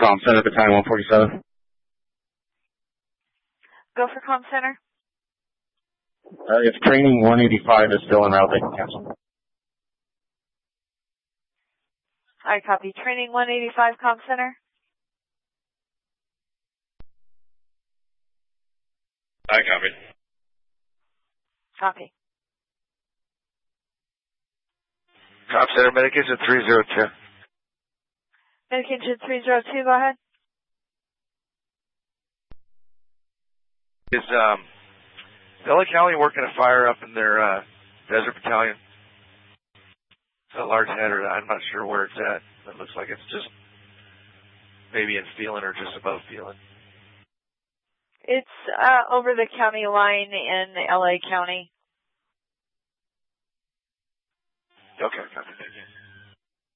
Comm Center, Battalion 147. Go for Comm Center. If training 185 is still en route, they can cancel. I copy. Training 185, Comm Center. I copy. Copy. Comm Center, medication 302. Medication 302, go ahead. Is LA County working a fire up in their desert battalion? It's a large header. I'm not sure where it's at. It looks like it's just maybe in Phelan or just above Phelan. It's over the county line in LA County. Okay, copy. Thank you.